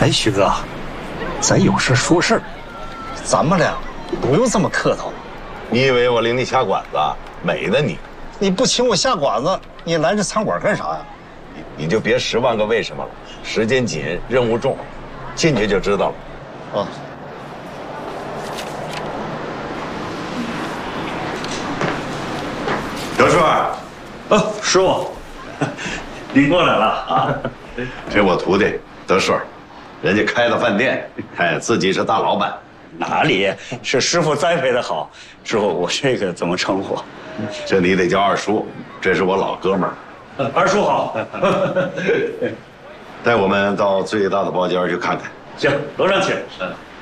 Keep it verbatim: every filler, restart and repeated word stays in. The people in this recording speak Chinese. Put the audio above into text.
哎，徐哥，咱有事说事儿，咱们俩不用这么客套。 你以为我领你下馆子？美的你！ 你不请我下馆子，你来这餐馆干啥呀？ 你你就别十万个为什么了，时间紧，任务重，进去就知道了。 哦。 德顺， 哦，师傅，您过来了啊！ 这我徒弟德顺，人家开了饭店，哎，自己是大老板。 哪里是师傅栽培的好？师傅，我这个怎么称呼？ 这你得叫二叔，这是我老哥们儿。 二叔好。 带我们到最大的包间去看看。 行，楼上请。